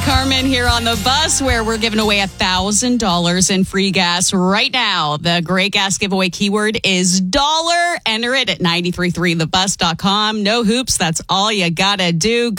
Carmen here on the bus where we're giving away $1,000 in free gas right now. The great gas giveaway keyword is dollar. Enter it at 933thebus.com. No hoops. That's all you gotta do.